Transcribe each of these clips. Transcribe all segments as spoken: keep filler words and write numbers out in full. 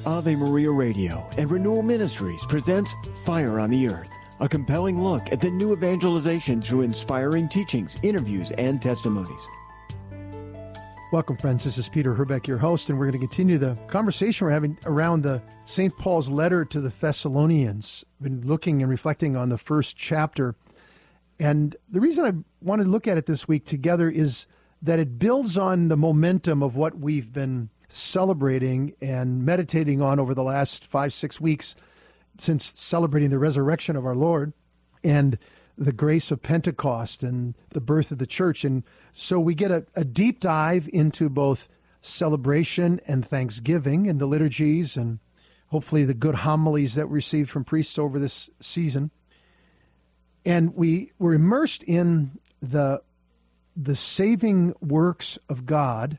Ave Maria Radio and Renewal Ministries presents Fire on the Earth, a compelling look at the new evangelization through inspiring teachings, interviews, and testimonies. Welcome, friends. This is Peter Herbeck, your host, and we're going to continue the conversation we're having around the Saint Paul's letter to the Thessalonians. We've been looking and reflecting on the first chapter. And the reason I wanted to look at it this week together is that it builds on the momentum of what we've been celebrating and meditating on over the last five, six weeks since celebrating the resurrection of our Lord and the grace of Pentecost and the birth of the church. And so we get a, a deep dive into both celebration and thanksgiving and the liturgies and hopefully the good homilies that we received from priests over this season. And we were immersed in the, the saving works of God,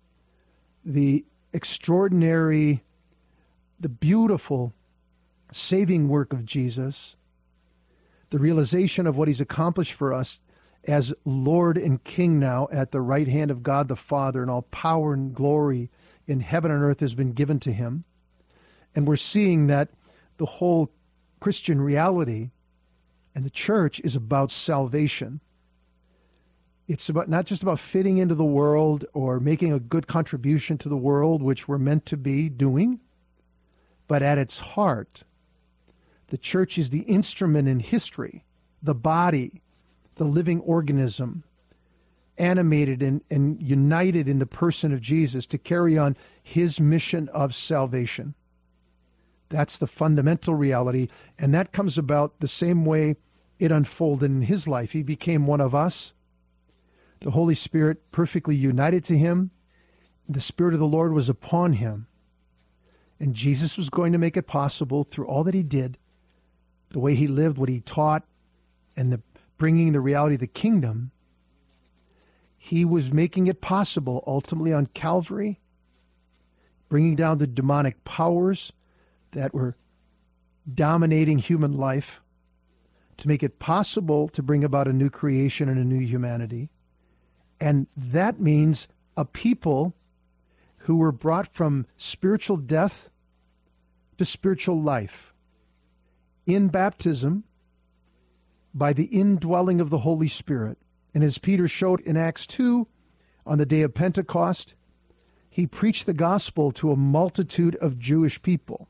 the extraordinary, the beautiful saving work of Jesus, the realization of what he's accomplished for us as Lord and King now at the right hand of God the Father, and all power and glory in heaven and earth has been given to him. And we're seeing that the whole Christian reality and the church is about salvation. It's about not just about fitting into the world or making a good contribution to the world, which we're meant to be doing, but at its heart, the church is the instrument in history, the body, the living organism, animated and, and united in the person of Jesus to carry on his mission of salvation. That's the fundamental reality, and that comes about the same way it unfolded in his life. He became one of us. The Holy Spirit perfectly united to him. The Spirit of the Lord was upon him. And Jesus was going to make it possible through all that he did, the way he lived, what he taught, and the bringing the reality of the kingdom. He was making it possible ultimately on Calvary, bringing down the demonic powers that were dominating human life, to make it possible to bring about a new creation and a new humanity. And that means a people who were brought from spiritual death to spiritual life in baptism by the indwelling of the Holy Spirit. And as Peter showed in Acts two, on the day of Pentecost, he preached the gospel to a multitude of Jewish people.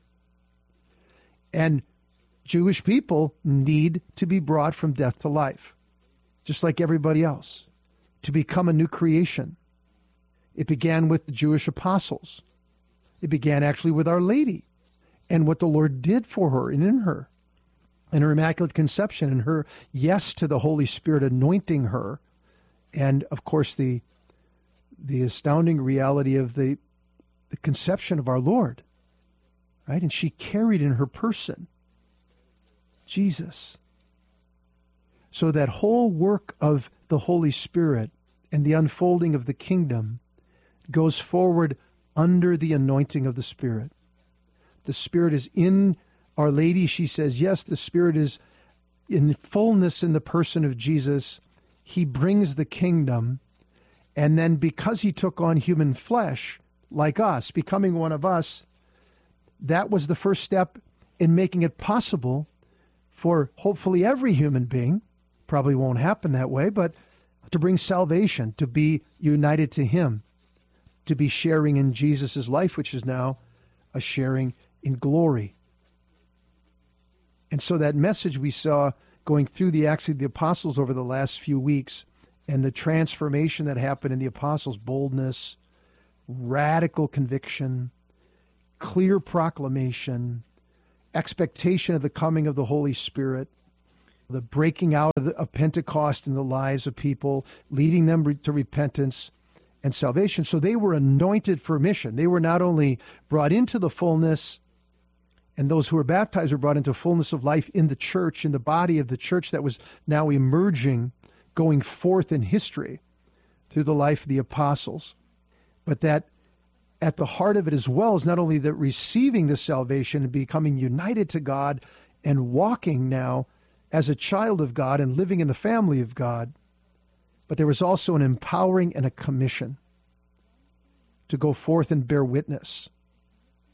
And Jewish people need to be brought from death to life, just like everybody else, to become a new creation. It began with the Jewish apostles. It began actually with Our Lady and what the Lord did for her and in her, and her Immaculate Conception and her yes to the Holy Spirit anointing her, and of course the the astounding reality of the, the conception of our Lord, right? And she carried in her person Jesus. So that whole work of the Holy Spirit and the unfolding of the kingdom goes forward under the anointing of the Spirit. The Spirit is in Our Lady. She says, yes, the Spirit is in fullness in the person of Jesus. He brings the kingdom. And then because he took on human flesh like us, becoming one of us, that was the first step in making it possible for hopefully every human being, probably won't happen that way, but to bring salvation, to be united to him, to be sharing in Jesus' life, which is now a sharing in glory. And so that message we saw going through the Acts of the Apostles over the last few weeks, and the transformation that happened in the apostles' boldness, radical conviction, clear proclamation, expectation of the coming of the Holy Spirit, the breaking out of, the, of Pentecost in the lives of people, leading them re- to repentance and salvation. So they were anointed for mission. They were not only brought into the fullness, and those who were baptized were brought into fullness of life in the church, in the body of the church that was now emerging, going forth in history through the life of the apostles. But that at the heart of it as well is not only the receiving the salvation and becoming united to God and walking now as a child of God and living in the family of God, but there was also an empowering and a commission to go forth and bear witness.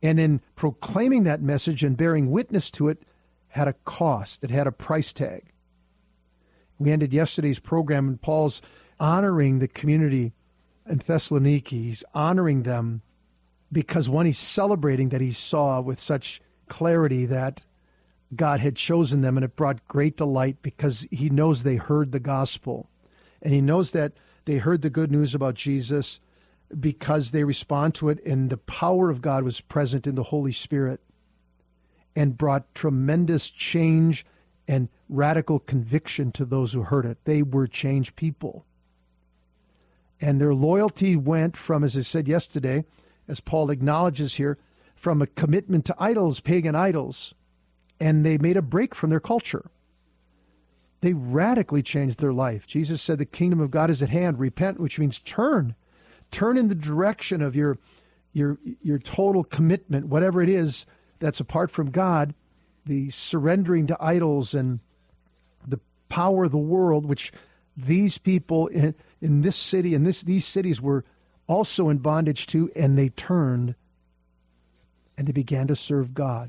And in proclaiming that message and bearing witness to it had a cost. It had a price tag. We ended yesterday's program, and Paul's honoring the community in Thessaloniki. He's honoring them because, one, he's celebrating that he saw with such clarity that God had chosen them, and it brought great delight because he knows they heard the gospel. And he knows that they heard the good news about Jesus because they respond to it, and the power of God was present in the Holy Spirit and brought tremendous change and radical conviction to those who heard it. They were changed people. And their loyalty went from, as I said yesterday, as Paul acknowledges here, from a commitment to idols, pagan idols, and they made a break from their culture. They radically changed their life. Jesus said the kingdom of God is at hand. Repent, which means turn. Turn in the direction of your, your, your total commitment, whatever it is that's apart from God, the surrendering to idols and the power of the world, which these people in, in this city and this these cities were also in bondage to, and they turned and they began to serve God.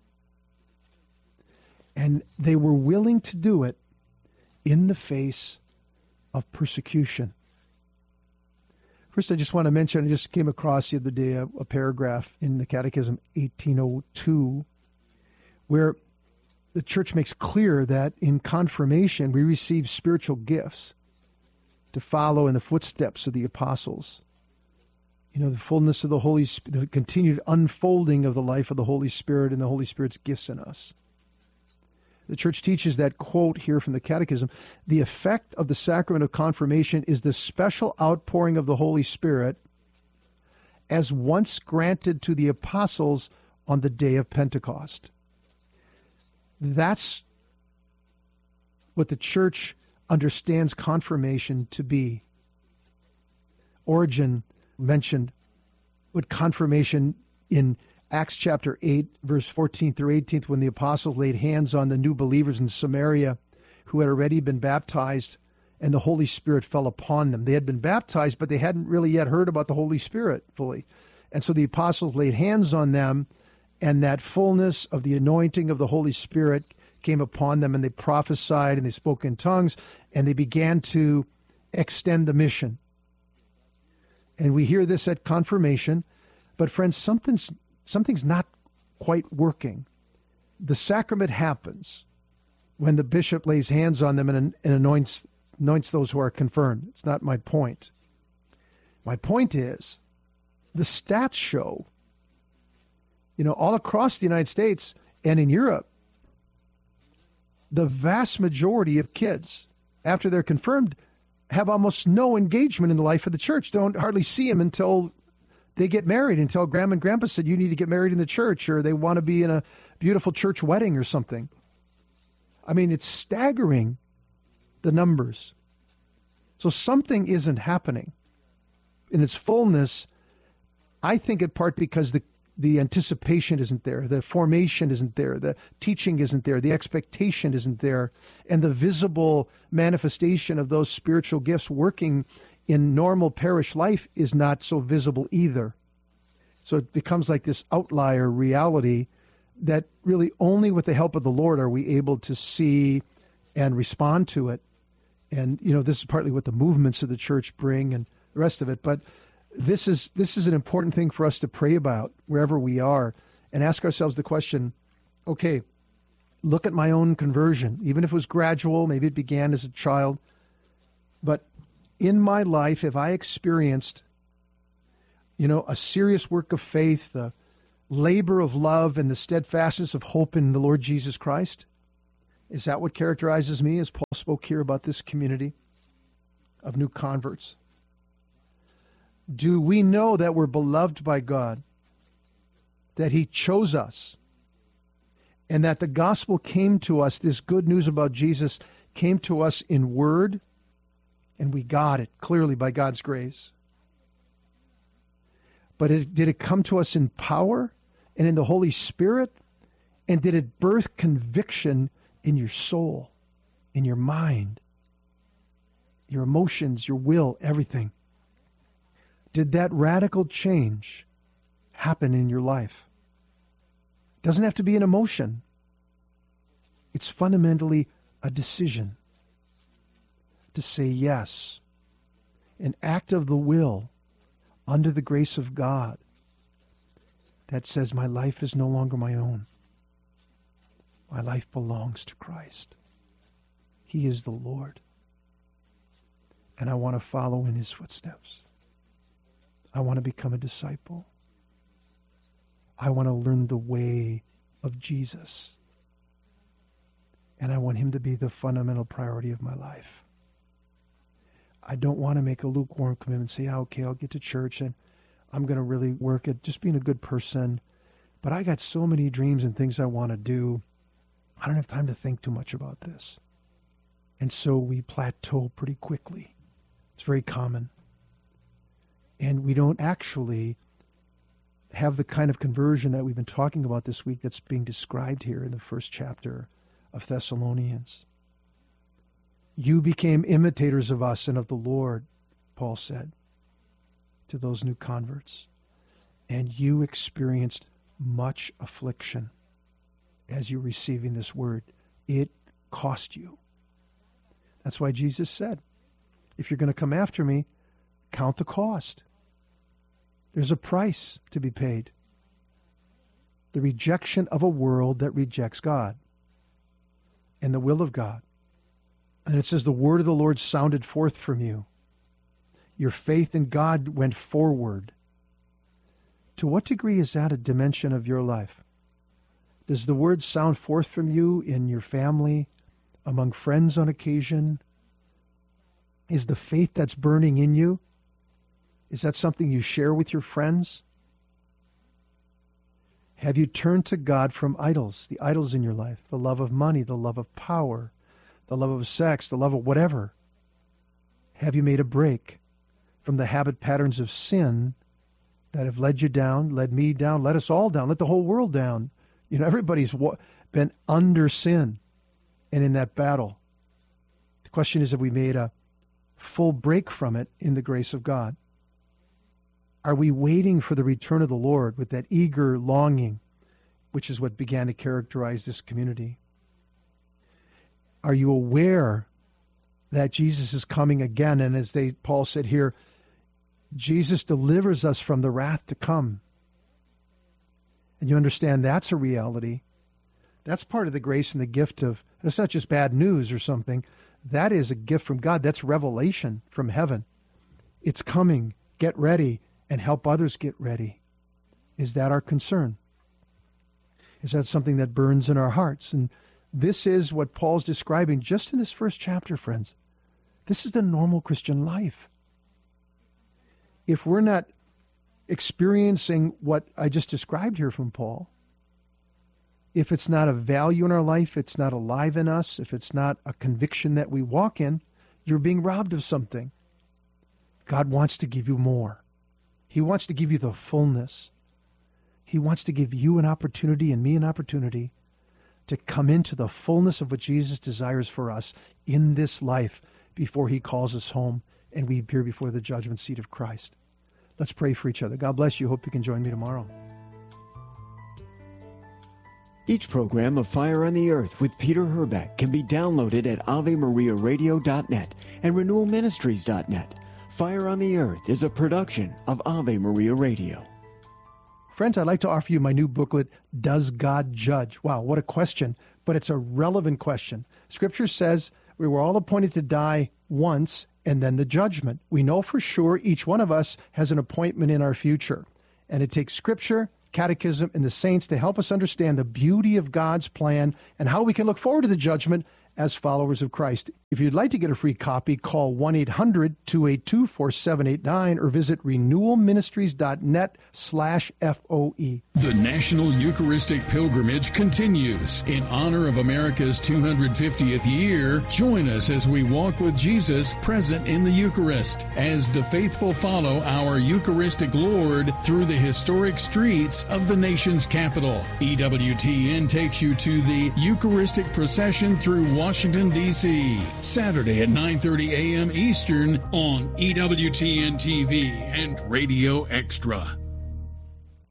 And they were willing to do it in the face of persecution. First, I just want to mention, I just came across the other day a, a paragraph in the Catechism eighteen oh two, where the church makes clear that in confirmation we receive spiritual gifts to follow in the footsteps of the apostles. You know, the fullness of the Holy Spirit, the continued unfolding of the life of the Holy Spirit and the Holy Spirit's gifts in us. The church teaches that, quote here from the Catechism, the effect of the sacrament of confirmation is the special outpouring of the Holy Spirit as once granted to the apostles on the day of Pentecost. That's what the church understands confirmation to be. Origen mentioned what confirmation in Acts chapter eight, verse fourteen through eighteen, when the apostles laid hands on the new believers in Samaria who had already been baptized, and the Holy Spirit fell upon them. They had been baptized, but they hadn't really yet heard about the Holy Spirit fully. And so the apostles laid hands on them, and that fullness of the anointing of the Holy Spirit came upon them, and they prophesied, and they spoke in tongues, and they began to extend the mission. And we hear this at confirmation, but friends, something's Something's not quite working. The sacrament happens when the bishop lays hands on them and, and anoints, anoints those who are confirmed. It's not my point. My point is, the stats show, you know, all across the United States and in Europe, the vast majority of kids, after they're confirmed, have almost no engagement in the life of the church. Don't hardly see them until they get married, until grandma and grandpa said, you need to get married in the church, or they want to be in a beautiful church wedding or something. I mean, it's staggering, the numbers. So something isn't happening in its fullness. I think in part because the, the anticipation isn't there, the formation isn't there, the teaching isn't there, the expectation isn't there, and the visible manifestation of those spiritual gifts working in normal parish life is not so visible either. So it becomes like this outlier reality that really only with the help of the Lord are we able to see and respond to it. And, you know, this is partly what the movements of the church bring and the rest of it. But this is this is an important thing for us to pray about wherever we are and ask ourselves the question, okay, look at my own conversion, even if it was gradual, maybe it began as a child, but in my life, have I experienced, you know, a serious work of faith, the labor of love, and the steadfastness of hope in the Lord Jesus Christ? Is that what characterizes me, as Paul spoke here about this community of new converts? Do we know that we're beloved by God, that He chose us, and that the gospel came to us, this good news about Jesus came to us in word, and we got it clearly by God's grace? But it, did it come to us in power and in the Holy Spirit? And did it birth conviction in your soul, in your mind, your emotions, your will, everything? Did that radical change happen in your life? It doesn't have to be an emotion. It's fundamentally a decision to say yes, an act of the will under the grace of God that says my life is no longer my own. My life belongs to Christ. He is the Lord. And I want to follow in his footsteps. I want to become a disciple. I want to learn the way of Jesus. And I want him to be the fundamental priority of my life. I don't want to make a lukewarm commitment and say, oh, okay, I'll get to church and I'm going to really work at just being a good person. But I got so many dreams and things I want to do. I don't have time to think too much about this. And so we plateau pretty quickly. It's very common. And we don't actually have the kind of conversion that we've been talking about this week that's being described here in the first chapter of Thessalonians. You became imitators of us and of the Lord, Paul said to those new converts. And you experienced much affliction as you're receiving this word. It cost you. That's why Jesus said, if you're going to come after me, count the cost. There's a price to be paid. The rejection of a world that rejects God and the will of God. And it says the word of the Lord sounded forth from you. Your faith in God went forward. To what degree is that a dimension of your life? Does the word sound forth from you in your family, among friends on occasion? Is the faith that's burning in you, is that something you share with your friends? Have you turned to God from idols, the idols in your life, the love of money, the love of power, the love of sex, the love of whatever? Have you made a break from the habit patterns of sin that have led you down, led me down, led us all down, let the whole world down? You know, everybody's been under sin and in that battle. The question is, have we made a full break from it in the grace of God? Are we waiting for the return of the Lord with that eager longing, which is what began to characterize this community? Are you aware that Jesus is coming again? And as they, Paul said here, Jesus delivers us from the wrath to come. And you understand that's a reality. That's part of the grace and the gift of, it's not just bad news or something. That is a gift from God. That's revelation from heaven. It's coming. Get ready and help others get ready. Is that our concern? Is that something that burns in our hearts? And this is what Paul's describing just in this first chapter, friends. This is the normal Christian life. If we're not experiencing what I just described here from Paul, if it's not a value in our life, it's not alive in us, if it's not a conviction that we walk in, you're being robbed of something. God wants to give you more. He wants to give you the fullness. He wants to give you an opportunity and me an opportunity to come into the fullness of what Jesus desires for us in this life before he calls us home and we appear before the judgment seat of Christ. Let's pray for each other. God bless you. Hope you can join me tomorrow. Each program of Fire on the Earth with Peter Herbeck can be downloaded at ave maria radio dot net and renewal ministries dot net. Fire on the Earth is a production of Ave Maria Radio. Friends, I'd like to offer you my new booklet, Does God Judge? Wow, what a question, but it's a relevant question. Scripture says we were all appointed to die once and then the judgment. We know for sure each one of us has an appointment in our future, and it takes Scripture, Catechism, and the saints to help us understand the beauty of God's plan and how we can look forward to the judgment as followers of Christ. If you'd like to get a free copy, call one eight hundred two eight two four seven eight nine or visit renewal ministries dot net slash F O E. The National Eucharistic Pilgrimage continues. In honor of America's two hundred fiftieth year, join us as we walk with Jesus present in the Eucharist, as the faithful follow our Eucharistic Lord through the historic streets of the nation's capital. E W T N takes you to the Eucharistic procession through Washington, D C, Saturday at nine thirty a.m. Eastern on E W T N T V and Radio Extra.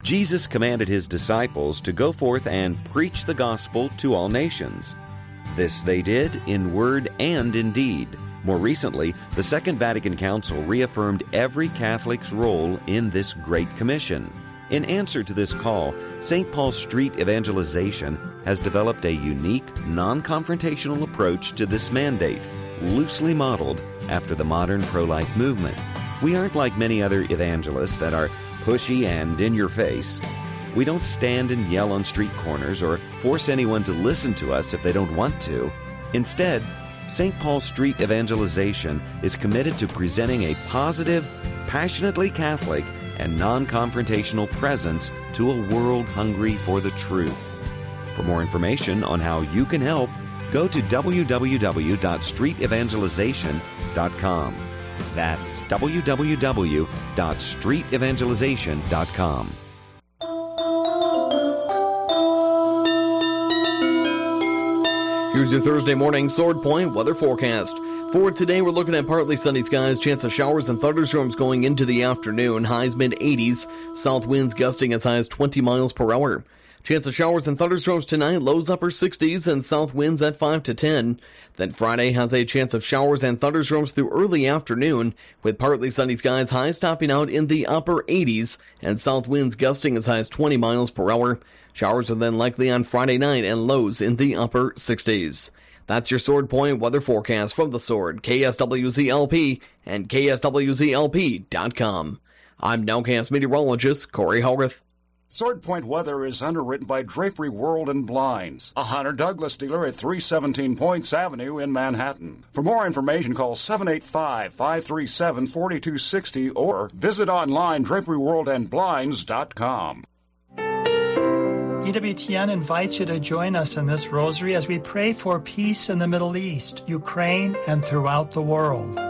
Jesus commanded his disciples to go forth and preach the gospel to all nations. This they did in word and in deed. More recently, the Second Vatican Council reaffirmed every Catholic's role in this Great Commission. In answer to this call, Saint Paul Street Evangelization has developed a unique, non-confrontational approach to this mandate, loosely modeled after the modern pro-life movement. We aren't like many other evangelists that are pushy and in your face. We don't stand and yell on street corners or force anyone to listen to us if they don't want to. Instead, Saint Paul Street Evangelization is committed to presenting a positive, passionately Catholic, and non-confrontational presence to a world hungry for the truth. For more information on how you can help, go to w w w dot street evangelization dot com. That's w w w dot street evangelization dot com. Here's your Thursday morning Sword Point weather forecast. For today, we're looking at partly sunny skies, chance of showers and thunderstorms going into the afternoon, highs mid eighties, south winds gusting as high as twenty miles per hour. Chance of showers and thunderstorms tonight, lows upper sixties and south winds at five to ten. Then Friday has a chance of showers and thunderstorms through early afternoon, with partly sunny skies, highs topping out in the upper eighties and south winds gusting as high as twenty miles per hour. Showers are then likely on Friday night and lows in the upper sixties. That's your Sword Point weather forecast from The Sword, K S W Z L P, and K S W Z L P dot com. I'm Nowcast meteorologist Corey Hogarth. Sword Point weather is underwritten by Drapery World and Blinds, a Hunter Douglas dealer at three seventeen Points Avenue in Manhattan. For more information, call seven eight five, five three seven, four two six zero or visit online drapery world and blinds dot com. E W T N invites you to join us in this rosary as we pray for peace in the Middle East, Ukraine, and throughout the world.